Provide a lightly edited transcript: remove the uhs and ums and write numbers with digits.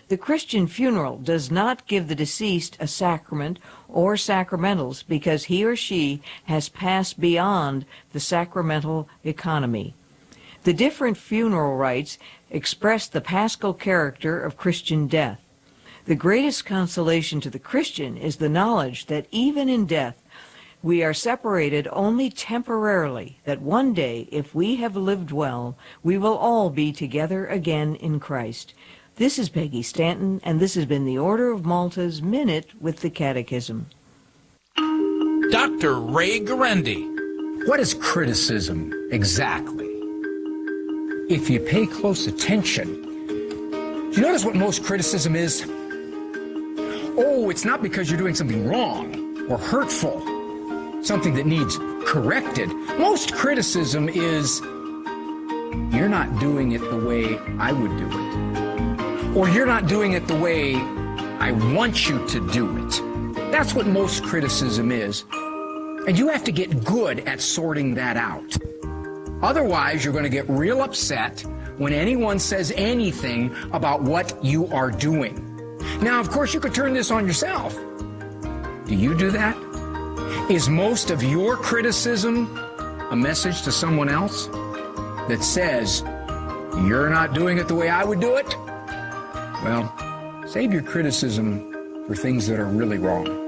The Christian funeral does not give the deceased a sacrament or sacramentals because he or she has passed beyond the sacramental economy. The different funeral rites express the paschal character of Christian death. The greatest consolation to the Christian is the knowledge that even in death, we are separated only temporarily, that one day, if we have lived well, we will all be together again in Christ. This is Peggy Stanton, and this has been the Order of Malta's Minute with the Catechism. Dr. Ray Guarendi. What is criticism exactly? If you pay close attention, do you notice what most criticism is? Oh, it's not because you're doing something wrong or hurtful, something that needs corrected. Most criticism is, you're not doing it the way I would do it. Or you're not doing it the way I want you to do it. That's what most criticism is. And you have to get good at sorting that out. Otherwise, you're going to get real upset when anyone says anything about what you are doing. Now, of course, you could turn this on yourself. Do you do that? Is most of your criticism a message to someone else that says, you're not doing it the way I would do it? Well, save your criticism for things that are really wrong.